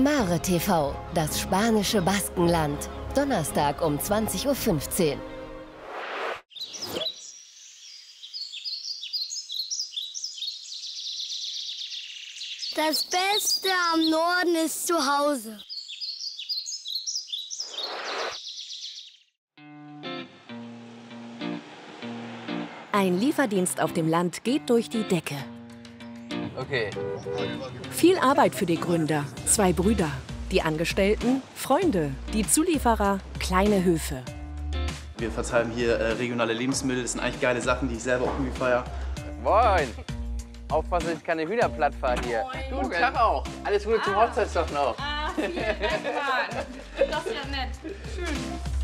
Mare TV, das spanische Baskenland. Donnerstag um 20:15 Uhr. Das Beste am Norden ist zu Hause. Ein Lieferdienst auf dem Land geht durch die Decke. Okay. Viel Arbeit für die Gründer, 2 Brüder. Die Angestellten, Freunde, die Zulieferer, kleine Höfe. Wir vertreiben hier regionale Lebensmittel. Das sind eigentlich geile Sachen, die ich selber auch irgendwie feiere. Moin. Aufpassen, dass ich keine Hühner platt fahre hier. Guten Tag auch. Alles Gute zum Hochzeitstag noch. Vielen Dank, Mann. Das ist ja nett. Schön.